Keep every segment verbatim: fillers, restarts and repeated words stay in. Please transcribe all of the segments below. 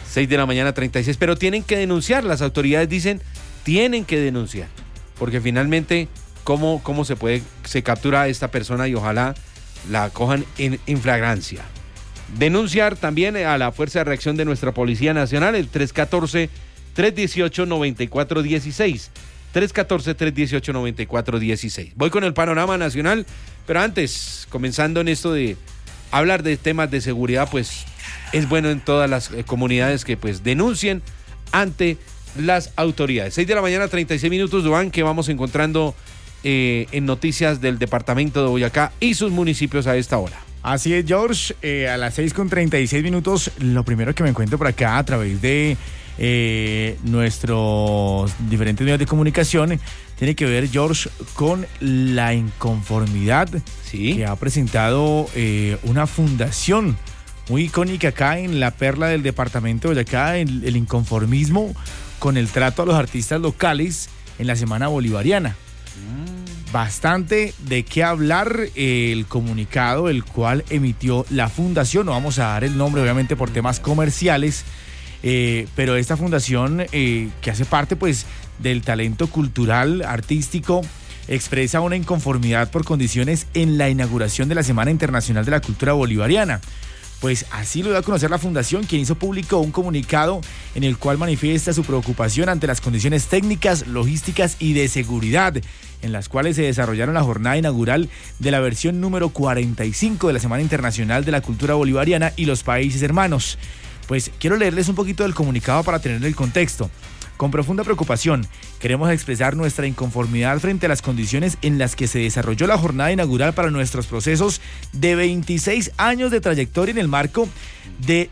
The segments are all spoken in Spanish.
seis de la mañana, treinta y seis, pero tienen que denunciar, las autoridades dicen, tienen que denunciar, porque finalmente, ¿cómo, cómo se puede, se captura a esta persona y ojalá la cojan en, en flagrancia? Denunciar también a la Fuerza de Reacción de nuestra Policía Nacional, el tres uno cuatro, tres uno ocho, nueve cuatro uno seis, tres uno cuatro, tres uno ocho, nueve cuatro uno seis. Voy con el panorama nacional, pero antes, comenzando en esto de hablar de temas de seguridad, pues es bueno en todas las eh, comunidades que pues denuncien ante las autoridades. seis de la mañana, treinta y seis minutos, Duván, que vamos encontrando eh, en noticias del departamento de Boyacá y sus municipios a esta hora. Así es, George, eh, a las seis con treinta y seis minutos, lo primero que me encuentro por acá a través de eh, nuestros diferentes medios de comunicación tiene que ver, George, con la inconformidad ¿Sí? que ha presentado eh, una fundación muy icónica acá en la perla del departamento de Boyacá, el, el inconformismo con el trato a los artistas locales en la Semana Bolivariana. Mm. Bastante de qué hablar eh, el comunicado el cual emitió la fundación, no vamos a dar el nombre obviamente por temas comerciales, eh, pero esta fundación eh, que hace parte pues del talento cultural, artístico, expresa una inconformidad por condiciones en la inauguración de la Semana Internacional de la Cultura Bolivariana. Pues así lo dio a conocer la fundación, quien hizo público un comunicado en el cual manifiesta su preocupación ante las condiciones técnicas, logísticas y de seguridad en las cuales se desarrollaron la jornada inaugural de la versión número cuarenta y cinco de la Semana Internacional de la Cultura Bolivariana y los países hermanos. Pues quiero leerles un poquito del comunicado para tener el contexto. Con profunda preocupación, queremos expresar nuestra inconformidad frente a las condiciones en las que se desarrolló la jornada inaugural para nuestros procesos de veintiséis años de trayectoria en el marco de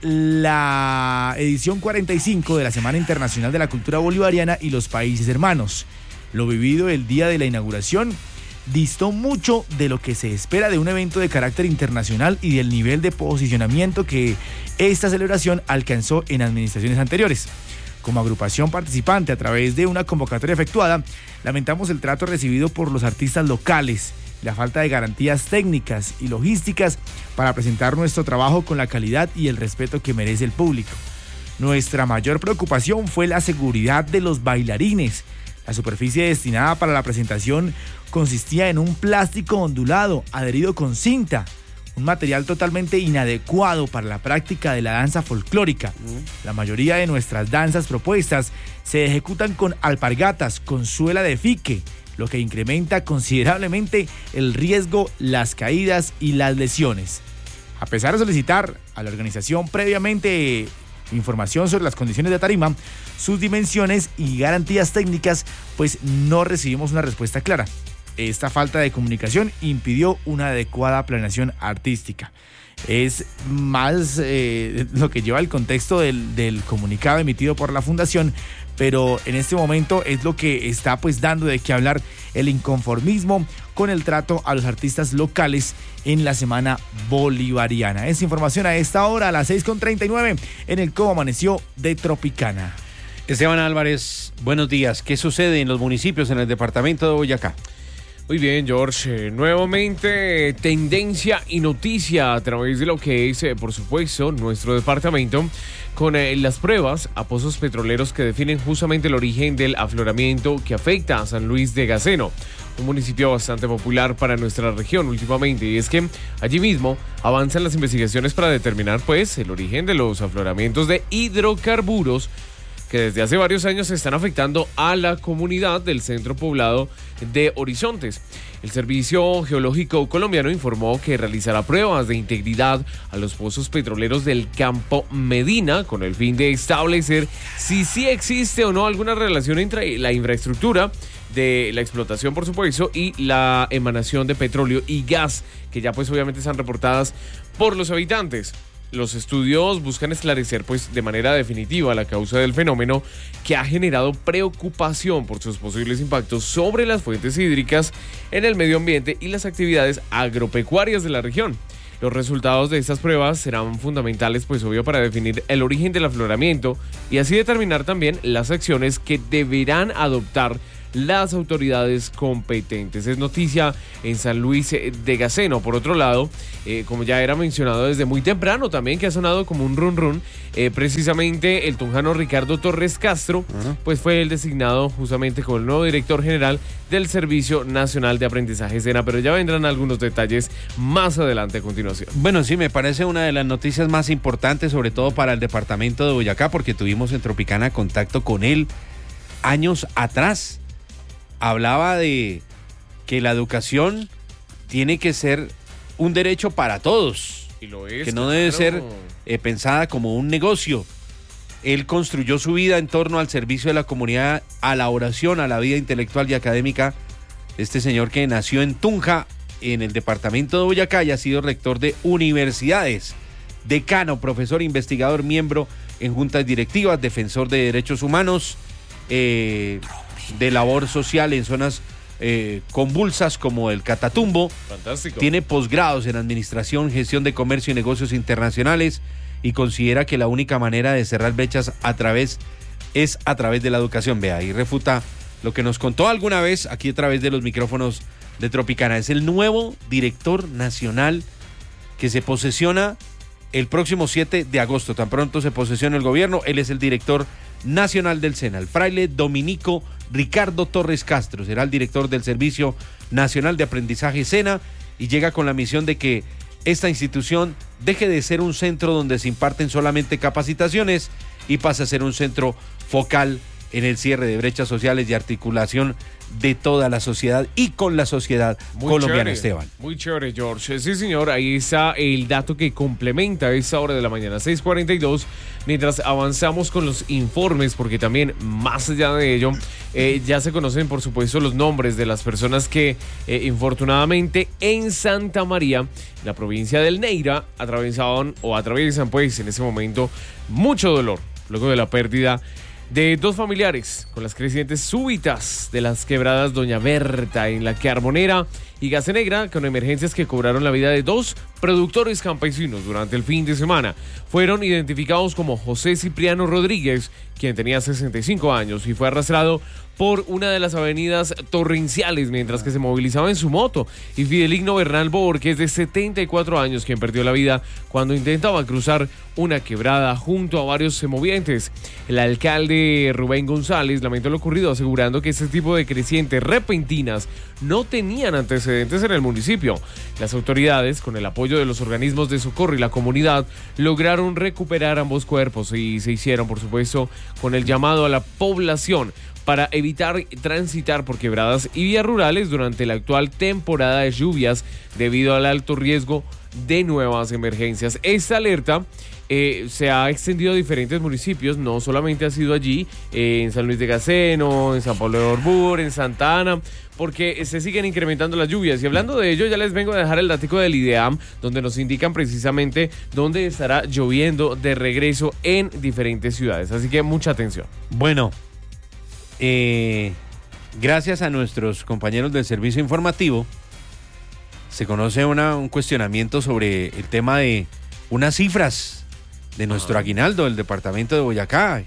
la edición cuarenta y cinco de la Semana Internacional de la Cultura Bolivariana y los países hermanos. Lo vivido el día de la inauguración distó mucho de lo que se espera de un evento de carácter internacional y del nivel de posicionamiento que esta celebración alcanzó en administraciones anteriores. Como agrupación participante a través de una convocatoria efectuada, lamentamos el trato recibido por los artistas locales, la falta de garantías técnicas y logísticas para presentar nuestro trabajo con la calidad y el respeto que merece el público. Nuestra mayor preocupación fue la seguridad de los bailarines. La superficie destinada para la presentación consistía en un plástico ondulado adherido con cinta, un material totalmente inadecuado para la práctica de la danza folclórica. La mayoría de nuestras danzas propuestas se ejecutan con alpargatas, con suela de fique, lo que incrementa considerablemente el riesgo, las caídas y las lesiones. A pesar de solicitar a la organización previamente información sobre las condiciones de tarima, sus dimensiones y garantías técnicas, pues no recibimos una respuesta clara. Esta falta de comunicación impidió una adecuada planeación artística. Es más eh, lo que lleva el contexto del, del comunicado emitido por la fundación, pero en este momento es lo que está pues dando de qué hablar el inconformismo con el trato a los artistas locales en la Semana Bolivariana. Esa información a esta hora, a las seis con treinta y nueve, en el Cómo Amaneció de Tropicana. Esteban Álvarez, buenos días. ¿Qué sucede en los municipios en el departamento de Boyacá? Muy bien, George. Eh, nuevamente, tendencia y noticia a través de lo que es, eh, por supuesto, nuestro departamento, con eh, las pruebas a pozos petroleros que definen justamente el origen del afloramiento que afecta a San Luis de Gaceno, un municipio bastante popular para nuestra región últimamente. Y es que allí mismo avanzan las investigaciones para determinar, pues, el origen de los afloramientos de hidrocarburos que desde hace varios años están afectando a la comunidad del centro poblado de Horizontes. El Servicio Geológico Colombiano informó que realizará pruebas de integridad a los pozos petroleros del Campo Medina con el fin de establecer si sí existe o no alguna relación entre la infraestructura de la explotación, por supuesto, y la emanación de petróleo y gas, que ya pues obviamente están reportadas por los habitantes. Los estudios buscan esclarecer pues de manera definitiva la causa del fenómeno que ha generado preocupación por sus posibles impactos sobre las fuentes hídricas en el medio ambiente y las actividades agropecuarias de la región. Los resultados de estas pruebas serán fundamentales pues obvio para definir el origen del afloramiento y así determinar también las acciones que deberán adoptar las autoridades competentes. Es noticia en San Luis de Gaceno. Por otro lado, eh, como ya era mencionado desde muy temprano también, que ha sonado como un run run, eh, precisamente el tunjano Ricardo Torres Castro, uh-huh. pues fue el designado justamente como el nuevo director general del Servicio Nacional de Aprendizaje SENA, pero ya vendrán algunos detalles más adelante a continuación. Bueno, sí, me parece una de las noticias más importantes, sobre todo para el departamento de Boyacá, porque tuvimos en Tropicana contacto con él años atrás. Hablaba de que la educación tiene que ser un derecho para todos, y lo es, que no claro. debe ser eh, pensada como un negocio. Él construyó su vida en torno al servicio de la comunidad, a la oración, a la vida intelectual y académica. Este señor que nació en Tunja, en el departamento de Boyacá, y ha sido rector de universidades, decano, profesor, investigador, miembro en juntas directivas, defensor de derechos humanos, eh, de labor social en zonas eh, convulsas como el Catatumbo. Fantástico. Tiene posgrados en administración, gestión de comercio y negocios internacionales, y considera que la única manera de cerrar brechas a través es a través de la educación. Vea, y refuta lo que nos contó alguna vez aquí a través de los micrófonos de Tropicana. Es el nuevo director nacional que se posesiona el próximo siete de agosto. Tan pronto se posesiona el gobierno, él es el director nacional del SENA, el fraile dominico Ricardo Torres Castro. Será el director del Servicio Nacional de Aprendizaje SENA y llega con la misión de que esta institución deje de ser un centro donde se imparten solamente capacitaciones y pase a ser un centro focal en el cierre de brechas sociales y articulación de toda la sociedad y con la sociedad muy colombiana, chévere, Esteban. Muy chévere, George. Sí, señor, ahí está el dato que complementa esa hora de la mañana, seis cuarenta y dos, mientras avanzamos con los informes, porque también, más allá de ello, eh, ya se conocen, por supuesto, los nombres de las personas que, eh, infortunadamente, en Santa María, la provincia del Neira, atravesaban o atraviesan, pues, en ese momento, mucho dolor, luego de la pérdida de dos familiares con las crecientes súbitas de las quebradas Doña Berta en la Carbonera y Gacenegra, con emergencias que cobraron la vida de dos productores campesinos durante el fin de semana. Fueron identificados como José Cipriano Rodríguez, quien tenía sesenta y cinco años y fue arrastrado por una de las avenidas torrenciales mientras que se movilizaba en su moto, y Fideligno Bernal Borges, de setenta y cuatro años, quien perdió la vida cuando intentaba cruzar una quebrada junto a varios semovientes. El alcalde Rubén González lamentó lo ocurrido, asegurando que este tipo de crecientes repentinas no tenían antecedentes en el municipio. Las autoridades, con el apoyo de los organismos de socorro y la comunidad, lograron recuperar ambos cuerpos y se hicieron, por supuesto, con el llamado a la población para evitar transitar por quebradas y vías rurales durante la actual temporada de lluvias debido al alto riesgo de nuevas emergencias. Esta alerta eh, se ha extendido a diferentes municipios, no solamente ha sido allí, eh, en San Luis de Gaceno, en San Pablo de Orbur, en Santa Ana, porque se siguen incrementando las lluvias. Y hablando de ello, ya les vengo a dejar el dático del IDEAM, donde nos indican precisamente dónde estará lloviendo de regreso en diferentes ciudades. Así que mucha atención. Bueno, Eh, gracias a nuestros compañeros del servicio informativo, se conoce una, un cuestionamiento sobre el tema de unas cifras de nuestro ah. aguinaldo del departamento de Boyacá.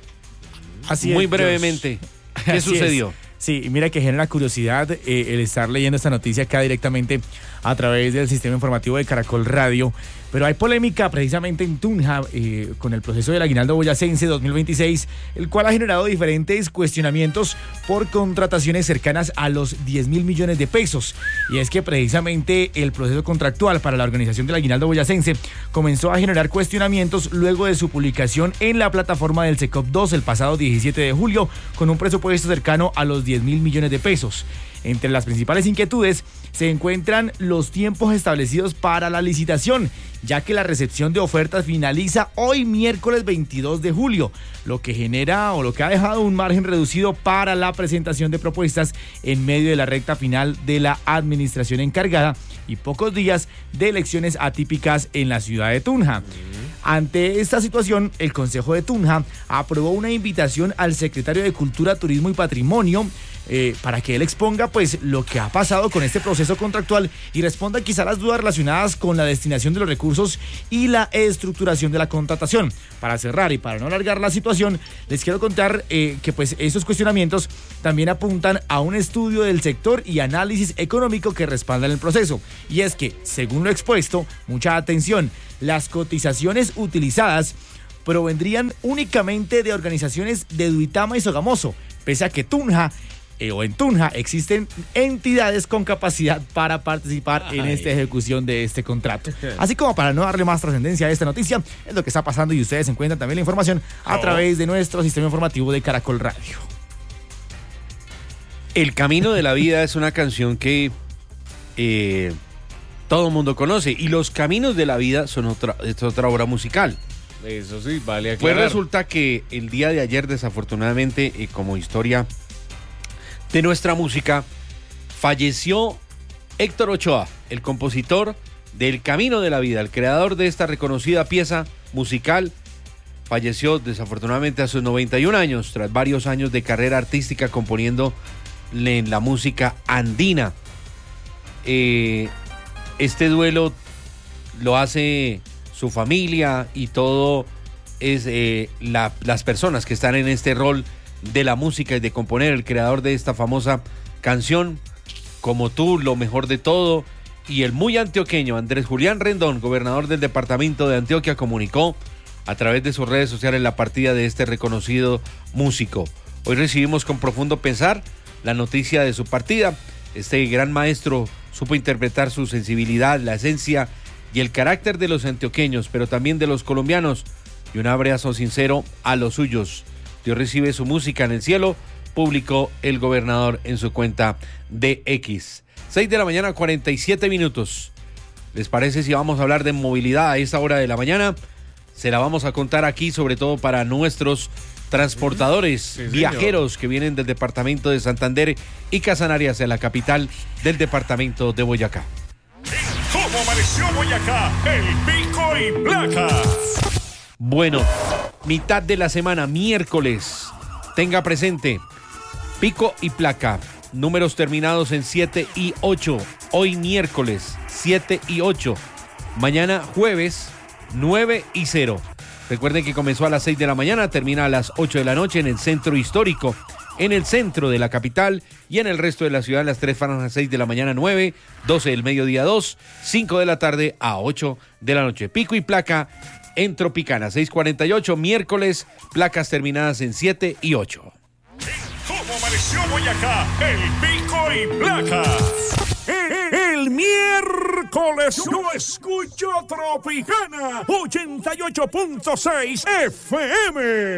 Así Muy es, brevemente, Dios. ¿qué Así sucedió? Es. Sí, mira que genera curiosidad eh, el estar leyendo esta noticia acá directamente a través del sistema informativo de Caracol Radio. Pero hay polémica precisamente en Tunja eh, con el proceso del aguinaldo boyacense dos mil veintiséis, el cual ha generado diferentes cuestionamientos por contrataciones cercanas a los diez mil millones de pesos. Y es que precisamente el proceso contractual para la organización del aguinaldo boyacense comenzó a generar cuestionamientos luego de su publicación en la plataforma del SECOP dos el pasado diecisiete de julio, con un presupuesto cercano a los diez mil millones de pesos. Entre las principales inquietudes se encuentran los tiempos establecidos para la licitación, ya que la recepción de ofertas finaliza hoy miércoles veintidós de julio, lo que genera o lo que ha dejado un margen reducido para la presentación de propuestas en medio de la recta final de la administración encargada y pocos días de elecciones atípicas en la ciudad de Tunja. Ante esta situación, el Consejo de Tunja aprobó una invitación al secretario de Cultura, Turismo y Patrimonio eh, para que él exponga pues lo que ha pasado con este proceso contractual y responda quizá las dudas relacionadas con la destinación de los recursos y la estructuración de la contratación. Para cerrar y para no alargar la situación, les quiero contar eh, que pues estos cuestionamientos también apuntan a un estudio del sector y análisis económico que respaldan el proceso. Y es que, según lo expuesto, mucha atención, las cotizaciones utilizadas provendrían únicamente de organizaciones de Duitama y Sogamoso, pese a que Tunja eh, o en Tunja existen entidades con capacidad para participar Ay. en esta ejecución de este contrato. Así como para no darle más trascendencia a esta noticia, es lo que está pasando y ustedes encuentran también la información a oh. través de nuestro sistema informativo de Caracol Radio. El Camino de la Vida es una canción que eh, todo el mundo conoce, y Los Caminos de la Vida son otra, es otra obra musical. Eso sí, vale aclarar. Pues resulta que el día de ayer, desafortunadamente, eh, como historia de nuestra música, falleció Héctor Ochoa, el compositor del Camino de la Vida, el creador de esta reconocida pieza musical. Falleció desafortunadamente a sus noventa y un años, tras varios años de carrera artística componiendo en la música andina. Eh, este duelo lo hace su familia y todo es eh, la, las personas que están en este rol de la música y de componer. El creador de esta famosa canción, Como tú, Lo mejor de todo, y el muy antioqueño Andrés Julián Rendón, gobernador del departamento de Antioquia, comunicó a través de sus redes sociales la partida de este reconocido músico. Hoy recibimos con profundo pesar la noticia de su partida. Este gran maestro supo interpretar su sensibilidad, la esencia y el carácter de los antioqueños, pero también de los colombianos, y un abrazo sincero a los suyos. Dios recibe su música en el cielo, publicó el gobernador en su cuenta de X. seis de la mañana, cuarenta y siete minutos. ¿Les parece si vamos a hablar de movilidad a esta hora de la mañana? Se la vamos a contar aquí, sobre todo para nuestros transportadores, sí, viajeros que vienen del departamento de Santander y Casanare hacia la capital del departamento de Boyacá. ¿Cómo amaneció Boyacá? El pico y placa. Bueno, mitad de la semana, miércoles. Tenga presente, pico y placa, números terminados en siete y ocho. Hoy miércoles, siete y ocho. Mañana jueves, nueve y cero. Recuerden que comenzó a las seis de la mañana, termina a las ocho de la noche en el centro histórico, en el centro de la capital, y en el resto de la ciudad las tres franjas, seis de la mañana, nueve, doce del mediodía, dos, cinco de la tarde a ocho de la noche. Pico y placa en Tropicana, seis cuarenta y ocho, miércoles, placas terminadas en siete y ocho. ¿Cómo amaneció Boyacá? El pico y placa. El, el miércoles yo escucho Tropicana ochenta y ocho punto seis F M.